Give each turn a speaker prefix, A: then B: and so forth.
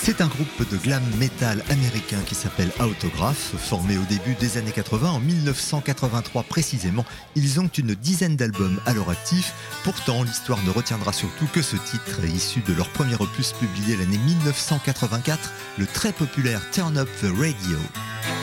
A: C'est un groupe de glam metal américain qui s'appelle Autograph, formé au début des années 80, en 1983 précisément. Ils ont une dizaine d'albums à leur actif. Pourtant, l'histoire ne retiendra surtout que ce titre, issu de leur premier opus publié l'année 1984, le très populaire Turn Up the Radio.